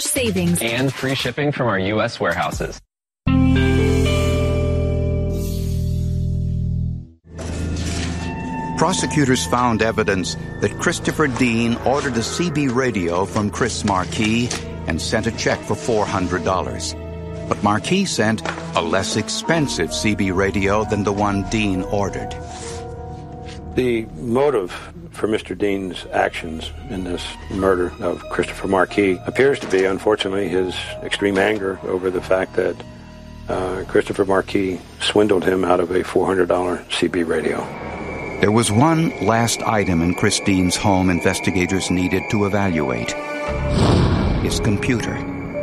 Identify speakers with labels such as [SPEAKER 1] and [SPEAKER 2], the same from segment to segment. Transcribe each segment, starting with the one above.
[SPEAKER 1] huge savings.
[SPEAKER 2] And free shipping from our U.S. warehouses.
[SPEAKER 3] Prosecutors found evidence that Christopher Dean ordered a CB radio from Chris Marquis and sent a check for $400. But Marquis sent a less expensive CB radio than the one Dean ordered.
[SPEAKER 4] The motive for Mr. Dean's actions in this murder of Christopher Marquis appears to be, unfortunately, his extreme anger over the fact that Christopher Marquis swindled him out of a $400 CB radio.
[SPEAKER 3] There was one last item in Chris Dean's home investigators needed to evaluate: his computer.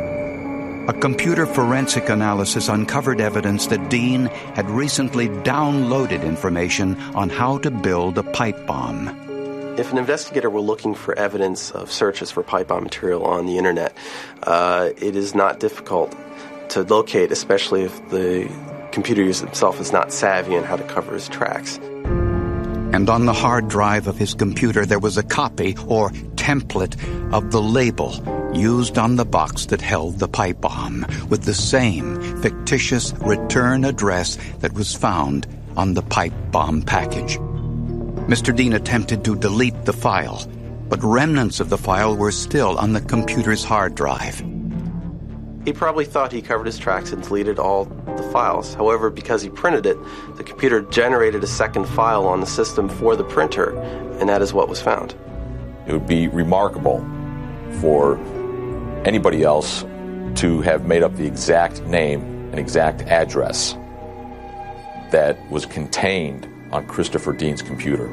[SPEAKER 3] A computer forensic analysis uncovered evidence that Dean had recently downloaded information on how to build a pipe bomb.
[SPEAKER 5] If an investigator were looking for evidence of searches for pipe bomb material on the internet, it is not difficult to locate, especially if the computer user himself is not savvy in how to cover his tracks.
[SPEAKER 3] And on the hard drive of his computer there was a copy, or template, of the label used on the box that held the pipe bomb, with the same fictitious return address that was found on the pipe bomb package. Mr. Dean attempted to delete the file, but remnants of the file were still on the computer's hard drive.
[SPEAKER 5] He probably thought he covered his tracks and deleted all the files. However, because he printed it, the computer generated a second file on the system for the printer, and that is what was found.
[SPEAKER 6] It would be remarkable for anybody else to have made up the exact name and exact address that was contained on Christopher Dean's computer.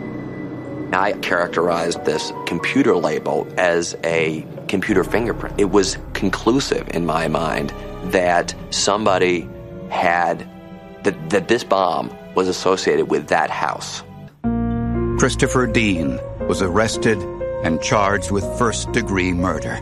[SPEAKER 7] I characterized this computer label as a computer fingerprint. It was conclusive in my mind that somebody had, that this bomb was associated with that house.
[SPEAKER 3] Christopher Dean was arrested and charged with first-degree murder.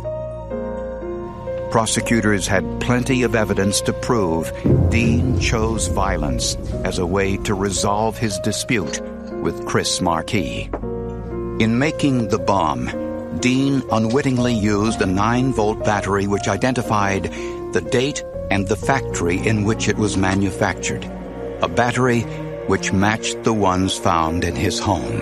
[SPEAKER 3] Prosecutors had plenty of evidence to prove Dean chose violence as a way to resolve his dispute with Chris Marquis. In making the bomb, Dean unwittingly used a 9-volt battery which identified the date and the factory in which it was manufactured, a battery which matched the ones found in his home.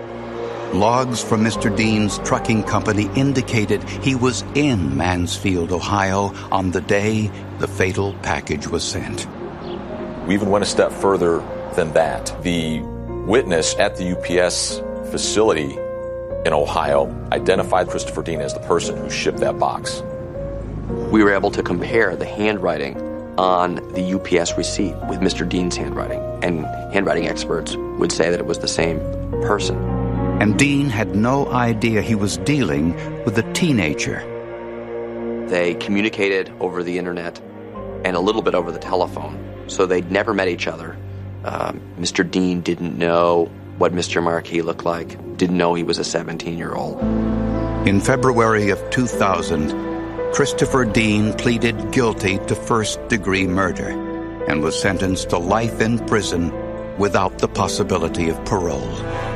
[SPEAKER 3] Logs from Mr. Dean's trucking company indicated he was in Mansfield, Ohio, on the day the fatal package was sent.
[SPEAKER 6] We even went a step further than that. The witness at the UPS facility in Ohio identified Christopher Dean as the person who shipped that box.
[SPEAKER 7] We were able to compare the handwriting on the UPS receipt with Mr. Dean's handwriting, and handwriting experts would say that it was the same person.
[SPEAKER 3] And Dean had no idea he was dealing with a teenager.
[SPEAKER 7] They communicated over the internet and a little bit over the telephone, so they'd never met each other. Mr. Dean didn't know what Mr. Marquis looked like, didn't know he was a 17-year-old.
[SPEAKER 3] In February of 2000, Christopher Dean pleaded guilty to first-degree murder and was sentenced to life in prison without the possibility of parole.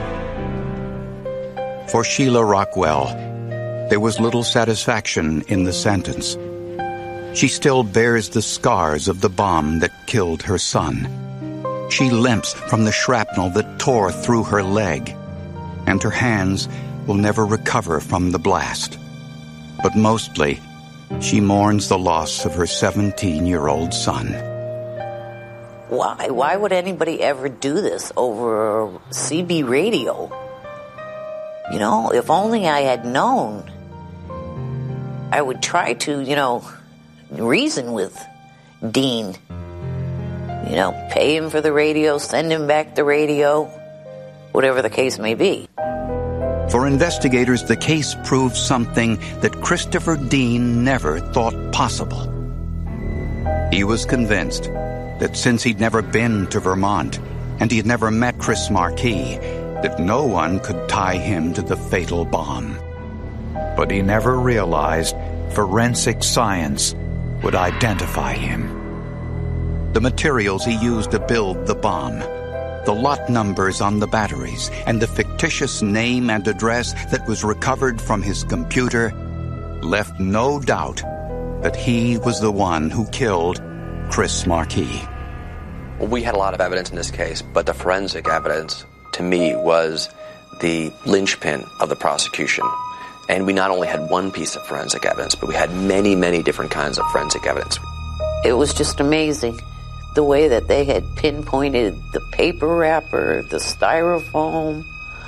[SPEAKER 3] For Sheila Rockwell, there was little satisfaction in the sentence. She still bears the scars of the bomb that killed her son. She limps from the shrapnel that tore through her leg, and her hands will never recover from the blast. But mostly, she mourns the loss of her 17-year-old son.
[SPEAKER 8] Why? Why would anybody ever do this over CB radio? You know, if only I had known, I would try to, reason with Dean. Pay him for the radio, send him back the radio, whatever the case may be.
[SPEAKER 3] For investigators, the case proved something that Christopher Dean never thought possible. He was convinced that since he'd never been to Vermont and he had never met Chris Marquis, that no one could tie him to the fatal bomb. But he never realized forensic science would identify him. The materials he used to build the bomb, the lot numbers on the batteries, and the fictitious name and address that was recovered from his computer left no doubt that he was the one who killed Chris Markey.
[SPEAKER 7] We had a lot of evidence in this case, but the forensic evidence, to me, was the linchpin of the prosecution. And we not only had one piece of forensic evidence, but we had many, many different kinds of forensic evidence.
[SPEAKER 8] It was just amazing the way that they had pinpointed the paper wrapper, the styrofoam,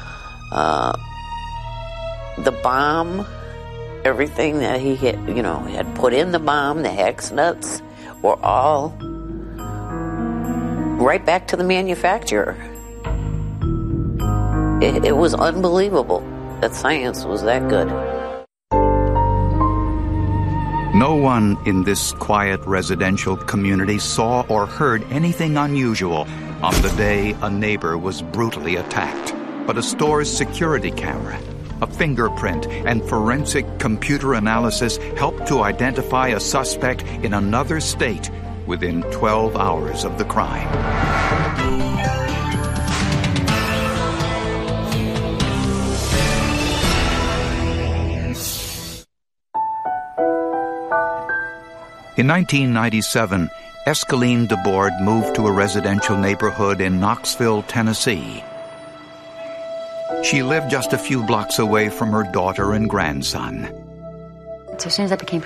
[SPEAKER 8] the bomb, everything that he had put in the bomb, the hex nuts, were all right back to the manufacturer. It was unbelievable that science was that good.
[SPEAKER 3] No one in this quiet residential community saw or heard anything unusual on the day a neighbor was brutally attacked. But a store's security camera, a fingerprint, and forensic computer analysis helped to identify a suspect in another state within 12 hours of the crime. In 1997, Escaline DeBord moved to a residential neighborhood in Knoxville, Tennessee. She lived just a few blocks away from her daughter and grandson.
[SPEAKER 1] So as soon as I became